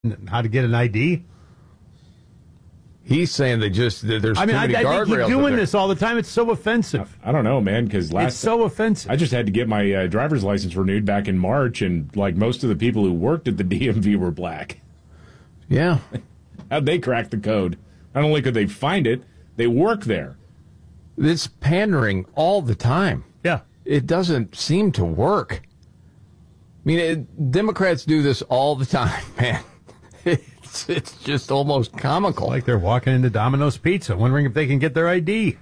how to get an ID? He's saying there's too many guardrails. I think you're doing this all the time. It's so offensive. I don't know, man, because it's so offensive. I just had to get my driver's license renewed back in March, and like most of the people who worked at the DMV were black. Yeah. How'd they crack the code? Not only could they find it, they work there. It's pandering all the time. Yeah. It doesn't seem to work. I mean, Democrats do this all the time, man. It's just almost comical. It's like they're walking into Domino's Pizza, wondering if they can get their ID.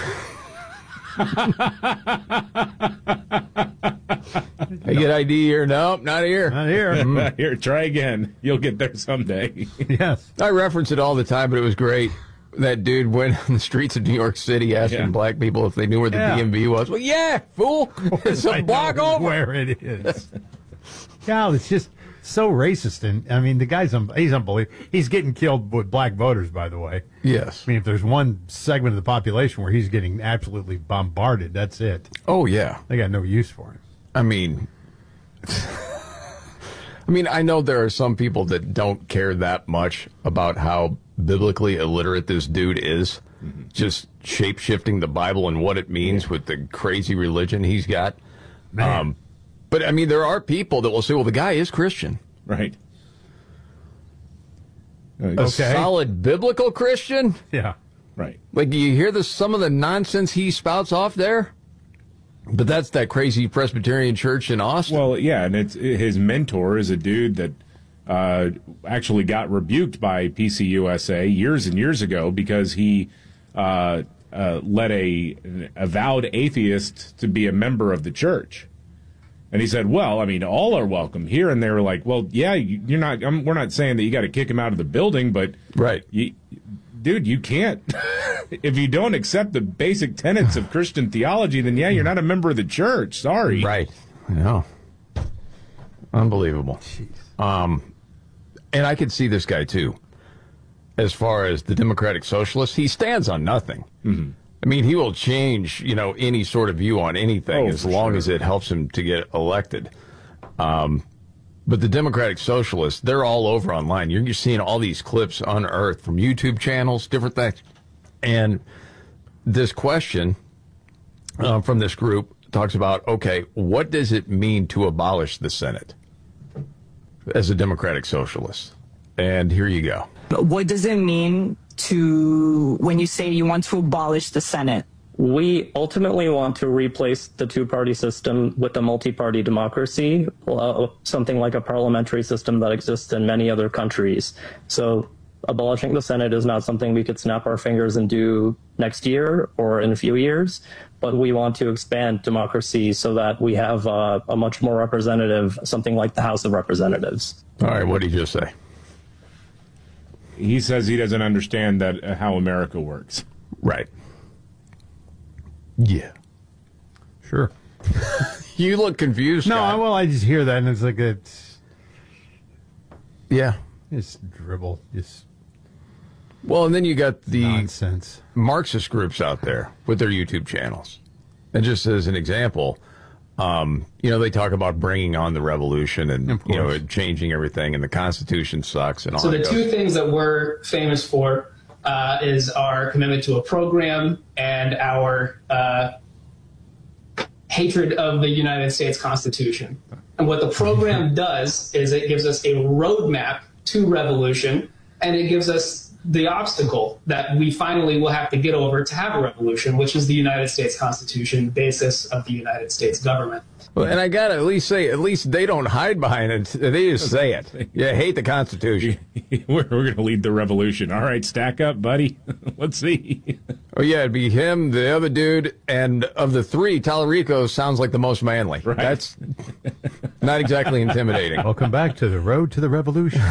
I get ID here? Nope, not here. Not here. Here, try again. You'll get there someday. Yes. I reference it all the time, but it was great. That dude went on the streets of New York City asking black people if they knew where the DMV was. Well, yeah, fool. It's a block over. Where it is. God, it's just so racist. And, I mean, the guy's he's unbelievable. He's getting killed with black voters, by the way. Yes. I mean, if there's one segment of the population where he's getting absolutely bombarded, that's it. Oh, yeah. They got no use for him. I mean, I know there are some people that don't care that much about how biblically illiterate this dude is. Mm-hmm. Just shape-shifting the Bible and what it means with the crazy religion he's got. Man. But, I mean, there are people that will say, well, the guy is Christian. Right. A solid biblical Christian? Yeah. Right. Like, you hear some of the nonsense he spouts off there? But that's that crazy Presbyterian church in Austin. Well, yeah, and his mentor is a dude that actually got rebuked by PCUSA years and years ago because he led an avowed atheist to be a member of the church. And he said, well, I mean, all are welcome here. And they were like, well, yeah, you're not. We're not saying that you got to kick him out of the building, but right, dude, you can't. If you don't accept the basic tenets of Christian theology, then yeah, you're not a member of the church. Sorry. Right. No. Unbelievable. Jeez. And I could see this guy too. As far as the Democratic Socialist, he stands on nothing. Mm-hmm. I mean, he will change, any sort of view on anything as long as it helps him to get elected. But the Democratic Socialists, they're all over online. You're seeing all these clips unearthed from YouTube channels, different things. And this question from this group talks about, okay, what does it mean to abolish the Senate as a Democratic Socialist? And here you go. What does it mean when you say you want to abolish the Senate? We ultimately want to replace the two-party system with a multi-party democracy, something like a parliamentary system that exists in many other countries. So abolishing the Senate is not something we could snap our fingers and do next year or in a few years, but we want to expand democracy so that we have a much more representative, something like the House of Representatives. All right, what did he just say? He says he doesn't understand that how America works. Right. Yeah. Sure. You look confused. No, Scott. well, I just hear that, and it's like yeah, it's dribble. Well, and then you got the nonsense Marxist groups out there with their YouTube channels. And just as an example, they talk about bringing on the revolution and changing everything, and the Constitution sucks and all. So the two things that we're famous for is our commitment to a program and our hatred of the United States Constitution. And what the program does is it gives us a roadmap to revolution, and it gives us the obstacle that we finally will have to get over to have a revolution, which is the United States Constitution, the basis of the United States government. Well, and I got to at least say, at least they don't hide behind it. They just say it. Yeah, hate the Constitution. We're going to lead the revolution. All right, stack up, buddy. Let's see. Oh, yeah, it'd be him, the other dude, and of the three, Tallarico sounds like the most manly. Right. That's not exactly intimidating. Welcome back to the road to the revolution.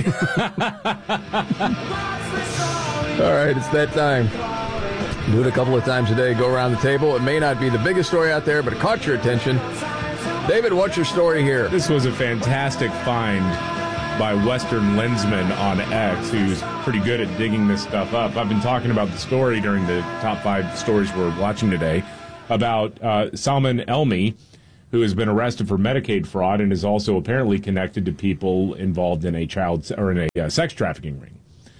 All right, it's that time. Do it a couple of times a day. Go around the table. It may not be the biggest story out there, but it caught your attention. David, what's your story here? This was a fantastic find by Western Lensman on X, who's pretty good at digging this stuff up. I've been talking about the story during the top 5 stories we're watching today about Salman Elmi, who has been arrested for Medicaid fraud and is also apparently connected to people involved in a sex trafficking ring.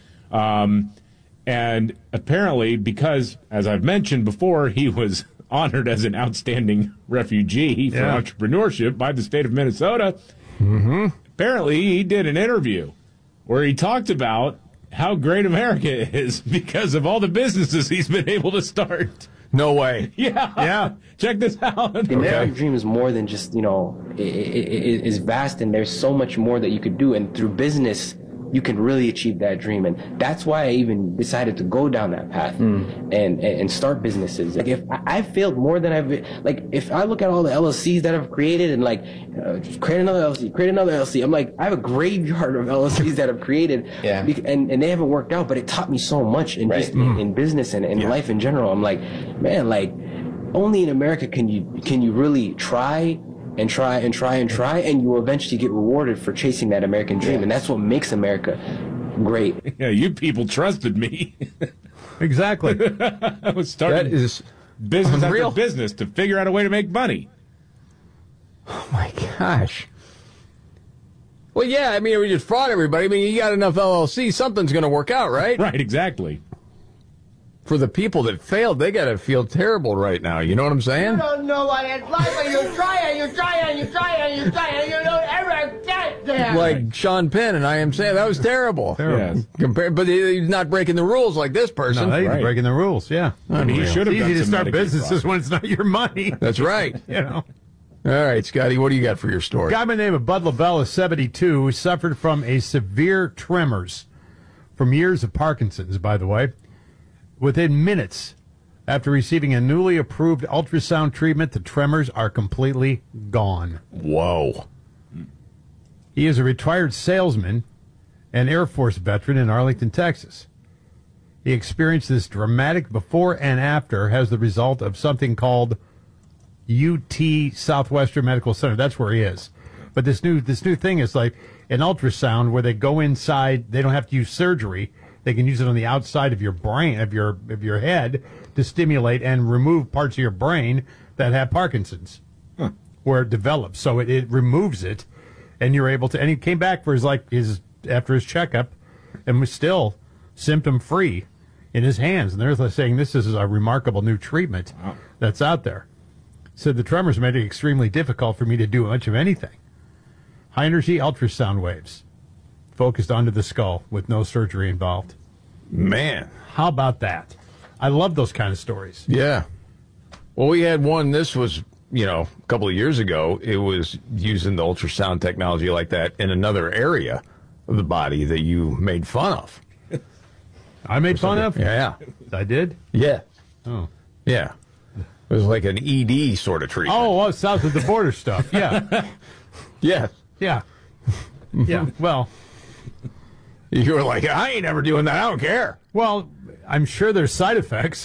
And apparently, because, as I've mentioned before, he was honored as an outstanding refugee for entrepreneurship by the state of Minnesota, apparently he did an interview where he talked about how great America is because of all the businesses he's been able to start. No way. Yeah. Check this out. The American dream is more than just, it is vast, and there's so much more that you could do. And through business, you can really achieve that dream. And that's why I even decided to go down that path and start businesses. Like, if I failed more than if I look at all the LLCs that I've created and create another LLC, I'm like, I have a graveyard of LLCs that I've created and they haven't worked out, but it taught me so much just in business and in life in general. I'm like, man, only in America can you really try and try and try and try, and you will eventually get rewarded for chasing that American dream. And that's what makes America great. Yeah, you people trusted me. Exactly. I was starting business after business to figure out a way to make money. Oh, my gosh. Well, yeah, I mean, we just fraud everybody. I mean, you got enough LLC, something's going to work out, right? Right, exactly. For the people that failed, they got to feel terrible right now. You know what I'm saying? You don't know what it's like, but you try and you try and you try and you try and you don't ever get there. Like Sean Penn and I am saying, that was terrible. Yes. But he's not breaking the rules like this person. No, he's breaking the rules, yeah. I mean, he should have It's done easy to some start Medicaid businesses fraud. when it's not your money. That's right. You know. All right, Scotty, what do you got for your story? A guy by the name of Bud Lavelle is 72, who suffered from a severe tremors from years of Parkinson's, by the way. Within minutes after receiving a newly approved ultrasound treatment, the tremors are completely gone. Whoa. He is a retired salesman and Air Force veteran in Arlington, Texas. He experienced this dramatic before and after as the result of something called UT Southwestern Medical Center. That's where he is. But this new thing is like an ultrasound where they go inside. They don't have to use surgery. They can use it on the outside of your brain, of your head, to stimulate and remove parts of your brain that have Parkinson's, where it develops. So it removes it, and you're able to. And he came back for after his checkup, and was still symptom free in his hands. And they're saying this is a remarkable new treatment that's out there. Said the tremors made it extremely difficult for me to do much of anything. High energy ultrasound waves focused onto the skull with no surgery involved. Man. How about that? I love those kind of stories. Yeah. Well, we had one, this was, a couple of years ago. It was using the ultrasound technology like that in another area of the body that you made fun of. I made fun of? Yeah. I did? Yeah. Oh. Yeah. It was like an ED sort of treatment. Oh, south of the border stuff. Yeah. Yeah. Yeah. Yeah. Well, you were like, I ain't ever doing that. I don't care. Well, I'm sure there's side effects.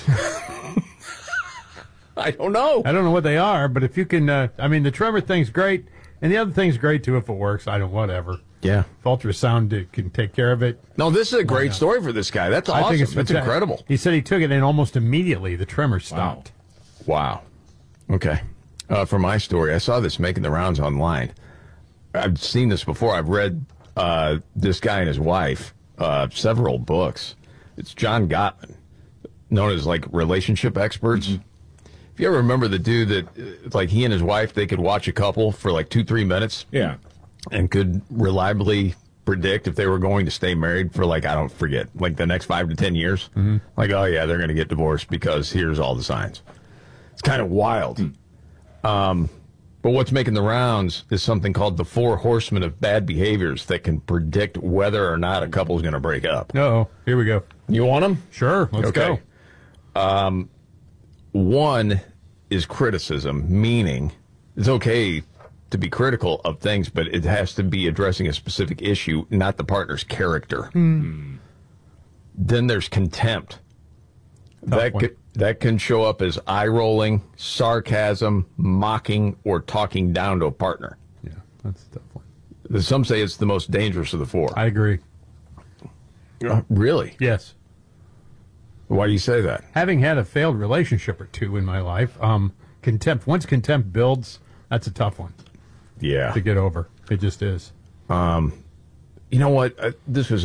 I don't know. I don't know what they are, but if you can, the tremor thing's great, and the other thing's great too if it works. Whatever. Yeah. If ultrasound can take care of it. No, this is a great story for this guy. That's awesome. I think it's That's incredible. He said he took it, and almost immediately the tremor stopped. Wow. Okay. For my story, I saw this making the rounds online. I've seen this before. I've read this guy and his wife, several books. It's John Gottman, known as relationship experts. Mm-hmm. If you ever remember the dude that, he and his wife, they could watch a couple for 2-3 minutes. Yeah. And could reliably predict if they were going to stay married for I don't forget, the next 5 to 10 years. Mm-hmm. Oh yeah, they're going to get divorced because here's all the signs. It's kind of wild. But what's making the rounds is something called the 4 horsemen of bad behaviors that can predict whether or not a couple is going to break up. Uh-oh. Here we go. You want them? Sure. Let's go. One is criticism, meaning it's okay to be critical of things, but it has to be addressing a specific issue, not the partner's character. Then there's contempt. That can show up as eye-rolling, sarcasm, mocking, or talking down to a partner. Yeah, that's a tough one. Some say it's the most dangerous of the 4. I agree. Really? Yes. Why do you say that? Having had a failed relationship or two in my life, contempt. Once contempt builds That's a tough one Yeah. to get over. It just is. You know what? This was